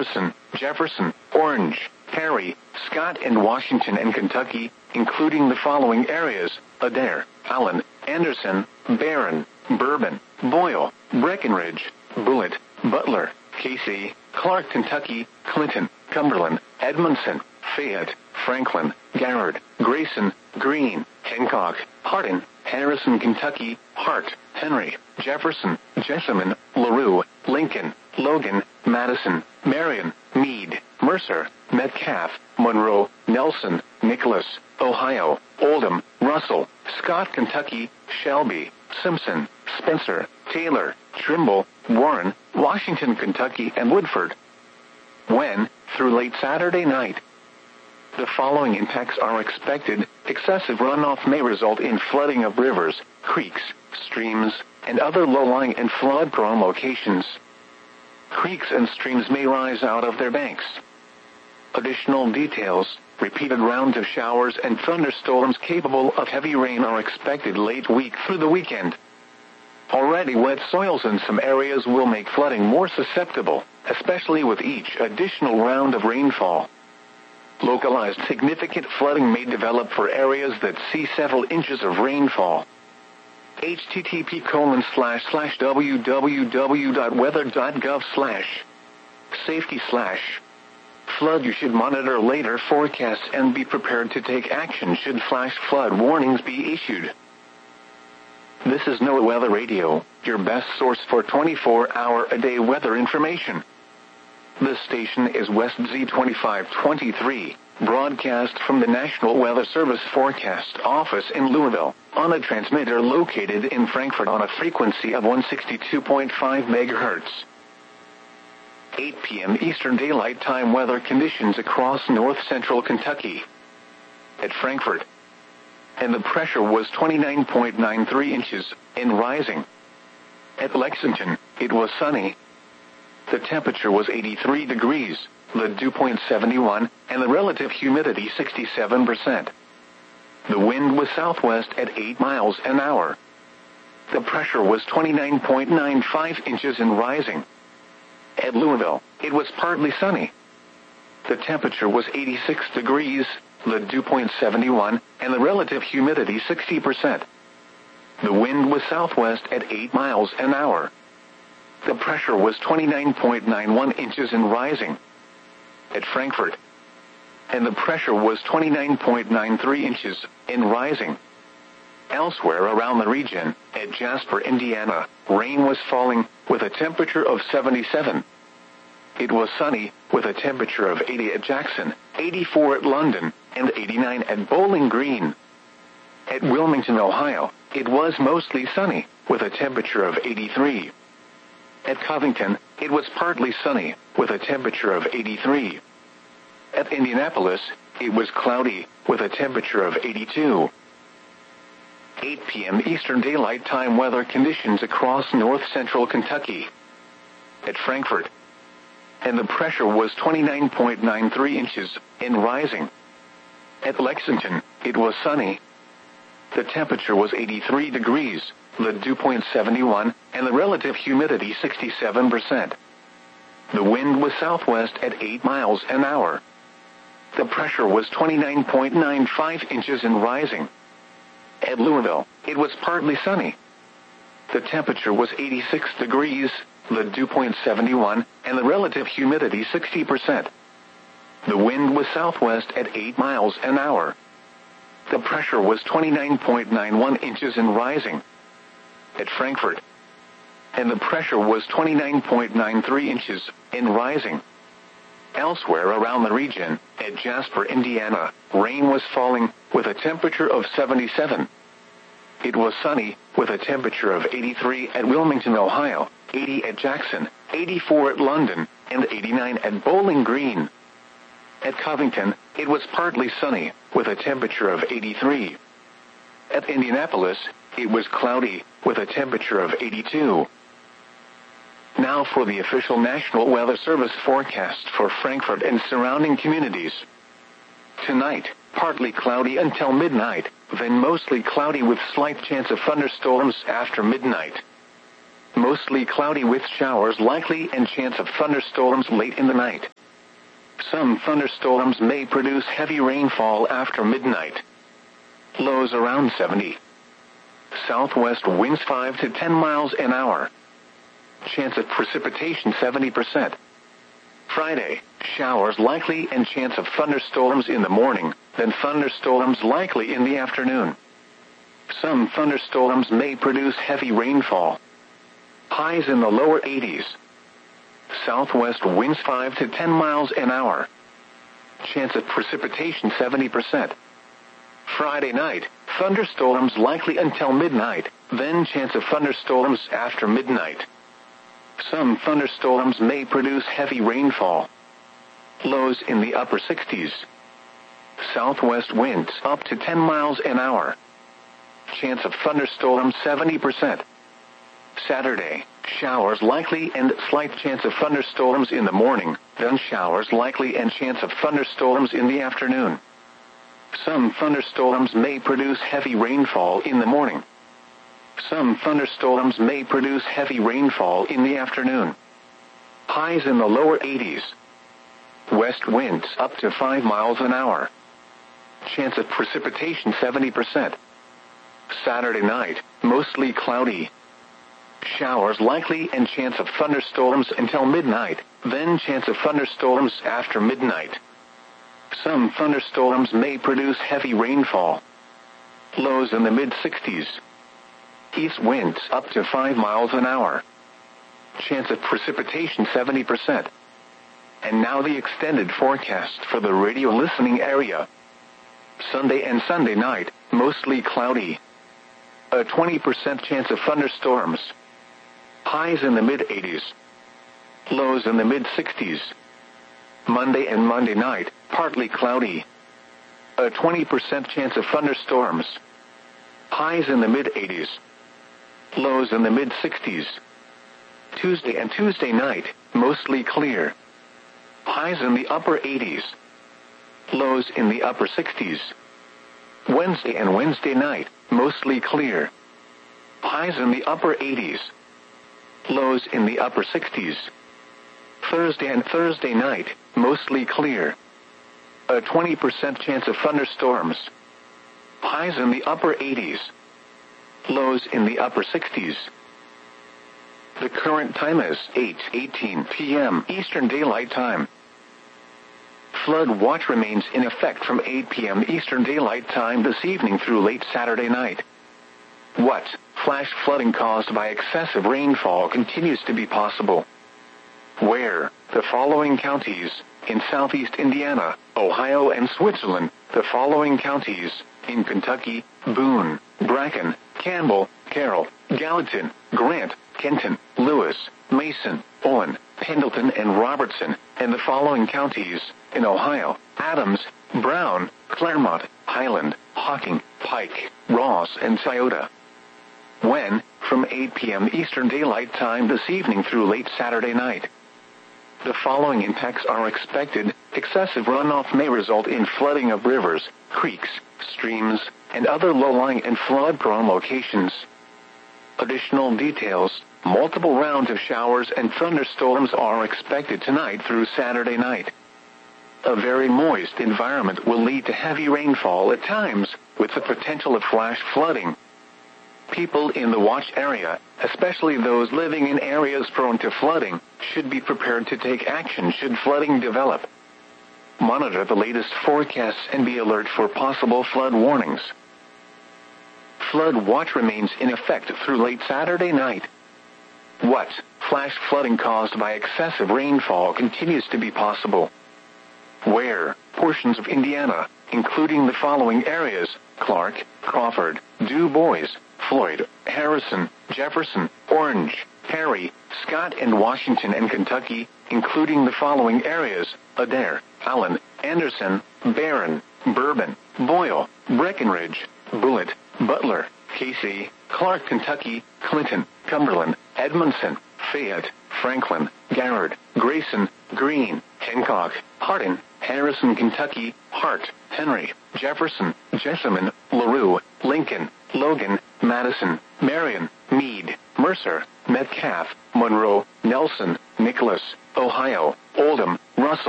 Harrison, Jefferson, Orange, Perry, Scott and Washington and Kentucky, including the following areas: Adair, Allen, Anderson, Barron, Bourbon, Boyle, Breckenridge, Bullitt, Butler, Casey, Clark, Kentucky, Clinton, Cumberland, Edmondson, Fayette, Franklin, Garrard, Grayson, Greene, Hancock, Hardin, Harrison, Kentucky, Hart, Henry, Jefferson, Jessamine, LaRue, Lincoln, Logan, Madison, Marion, Meade, Mercer, Metcalf, Monroe, Nelson, Nicholas, Ohio, Oldham, Russell, Scott, Kentucky, Shelby, Simpson, Spencer, Taylor, Trimble, Warren, Washington, Kentucky, and Woodford. When, through late Saturday night, the following impacts are expected: excessive runoff may result in flooding of rivers, creeks, streams, and other low-lying and flood-prone locations. Creeks and streams may rise out of their banks. Additional details: repeated rounds of showers and thunderstorms capable of heavy rain are expected late week through the weekend. Already wet soils in some areas will make flooding more susceptible, especially with each additional round of rainfall. Localized significant flooding may develop for areas that see several inches of rainfall. http://www.weather.gov/safety/ flood. You should monitor later forecasts and be prepared to take action should flash flood warnings be issued. This is NOAA Weather Radio, your best source for 24-hour-a-day weather information. This station is West Z2523, broadcast from the National Weather Service Forecast Office in Louisville, on a transmitter located in Frankfort on a frequency of 162.5 MHz. 8 p.m. Eastern Daylight Time weather conditions across north-central Kentucky. At Frankfort, and the pressure was 29.93 inches, and rising. At Lexington, it was sunny. The temperature was 83 degrees, the dew point 71, and the relative humidity 67%. The wind was southwest at 8 miles an hour. The pressure was 29.95 inches and rising. At Louisville, it was partly sunny. The temperature was 86 degrees, the dew point 71, and the relative humidity 60%. The wind was southwest at 8 miles an hour. The pressure was 29.91 inches and rising. At Frankfort, and the pressure was 29.93 inches and rising. Elsewhere around the region, at Jasper, Indiana, rain was falling with a temperature of 77. It was sunny with a temperature of 80 at Jackson, 84 at London, and 89 at Bowling Green. At Wilmington, Ohio, it was mostly sunny with a temperature of 83. At Covington, it was partly sunny with a temperature of 83. At Indianapolis, it was cloudy with a temperature of 82. 8 p.m. Eastern Daylight Time weather conditions across north-central Kentucky. At Frankfort, and the pressure was 29.93 inches and rising. At Lexington, it was sunny. The temperature was 83 degrees, the dew point 71, and the relative humidity 67%. The wind was southwest at 8 miles an hour. The pressure was 29.95 inches and rising. At Louisville, it was partly sunny. The temperature was 86 degrees, the dew point 71, and the relative humidity 60%. The wind was southwest at 8 miles an hour. The pressure was 29.91 inches and rising. At Frankfort, and the pressure was 29.93 inches and rising. Elsewhere around the region, at Jasper, Indiana, rain was falling with a temperature of 77. It was sunny with a temperature of 83 at Wilmington, Ohio, 80 at Jackson, 84 at London, and 89 at Bowling Green. At Covington, it was partly sunny with a temperature of 83. At Indianapolis, it was cloudy with a temperature of 82. Now for the official National Weather Service forecast for Frankfort and surrounding communities. Tonight, partly cloudy until midnight, then mostly cloudy with slight chance of thunderstorms after midnight. mostly cloudy with showers likely and chance of thunderstorms late in the night. Some thunderstorms may produce heavy rainfall after midnight. Lows around 70. Southwest winds 5 to 10 miles an hour. Chance of precipitation 70%. Friday, showers likely and chance of thunderstorms in the morning, then thunderstorms likely in the afternoon. Some thunderstorms may produce heavy rainfall. Highs in the lower 80s. Southwest winds 5 to 10 miles an hour. Chance of precipitation 70%. Friday night, thunderstorms likely until midnight, then chance of thunderstorms after midnight. Some thunderstorms may produce heavy rainfall. Lows in the upper 60s. Southwest winds up to 10 miles an hour. Chance of thunderstorms 70%. Saturday, showers likely and slight chance of thunderstorms in the morning, then showers likely and chance of thunderstorms in the afternoon. Some thunderstorms may produce heavy rainfall in the morning. Some thunderstorms may produce heavy rainfall in the afternoon. Highs in the lower 80s. West winds up to 5 miles an hour. Chance of precipitation 70%. Saturday night, mostly cloudy. Showers likely and chance of thunderstorms until midnight, then chance of thunderstorms after midnight. Some thunderstorms may produce heavy rainfall. Lows in the mid-60s. East winds up to 5 miles an hour. Chance of precipitation 70%. And now the extended forecast for the radio listening area. Sunday and Sunday night, mostly cloudy. A 20% chance of thunderstorms. Highs in the mid-80s. Lows in the mid-60s. Monday and Monday night, partly cloudy. A 20% chance of thunderstorms. Highs in the mid-80s. Lows in the mid-60s. Tuesday and Tuesday night, mostly clear. Highs in the upper 80s. Lows in the upper 60s. Wednesday and Wednesday night, mostly clear. Highs in the upper 80s. Lows in the upper 60s. Thursday and Thursday night, mostly clear. A 20% chance of thunderstorms. Highs in the upper 80s. Lows in the upper 60s. The current time is 8:18 p.m. Eastern Daylight Time. Flood watch remains in effect from 8 p.m. Eastern Daylight Time this evening through late Saturday night. What? Flash flooding caused by excessive rainfall continues to be possible. Where? The following counties. In southeast Indiana, Ohio, and Switzerland. The following counties. In Kentucky, Boone, Bracken, Campbell, Carroll, Gallatin, Grant, Kenton, Lewis, Mason, Owen, Pendleton, and Robertson. And the following counties. In Ohio, Adams, Brown, Claremont, Highland, Hocking, Pike, Ross, and Scioto. When? From 8 p.m. Eastern Daylight Time this evening through late Saturday night. The following impacts are expected. Excessive runoff may result in flooding of rivers, creeks, streams, and other low-lying and flood-prone locations. Additional details. Multiple rounds of showers and thunderstorms are expected tonight through Saturday night. A very moist environment will lead to heavy rainfall at times, with the potential of flash flooding. People in the watch area, especially those living in areas prone to flooding, should be prepared to take action should flooding develop. Monitor the latest forecasts and be alert for possible flood warnings. Flood watch remains in effect through late Saturday night. What? Flash flooding caused by excessive rainfall continues to be possible. Where? Portions of Indiana, including the following areas: Clark, Crawford, Du Bois, Floyd, Harrison, Jefferson, Orange, Perry, Scott, and Washington, and Kentucky, including the following areas: Adair, Allen, Anderson, Barron, Bourbon, Boyle, Breckenridge, Bullitt, Butler, Casey, Clark, Kentucky, Clinton, Cumberland, Edmondson, Fayette, Franklin, Garrard, Grayson, Greene, Hancock, Hardin, Harrison, Kentucky, Hart, Henry, Jefferson, Jessamine, LaRue, Lincoln, Logan, Madison, Marion, Meade, Mercer, Metcalf, Monroe, Nelson, Nicholas, Ohio, Oldham,